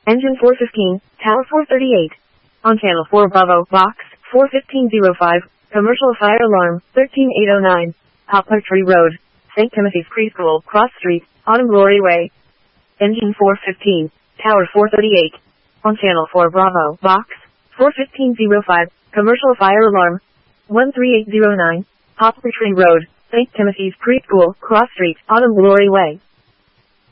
Engine 415, Tower 438. On Channel 4 Bravo, Box 41505, Commercial Fire Alarm 13809, Poplar Tree Road, St. Timothy's Preschool, Cross Street, Autumn Glory Way. Engine 415, Tower 438. On Channel 4 Bravo, Box 41505, Commercial Fire Alarm 13809, Poplar Tree Road, St. Timothy's Preschool, Cross Street, Autumn Glory Way.